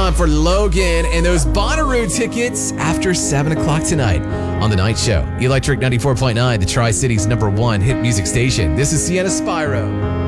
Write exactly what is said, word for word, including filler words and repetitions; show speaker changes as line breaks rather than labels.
time for Logan and those Bonnaroo tickets after seven o'clock tonight on The Night Show. Electric ninety-four point nine, the Tri-Cities number one hit music station. This is Sienna Spyro.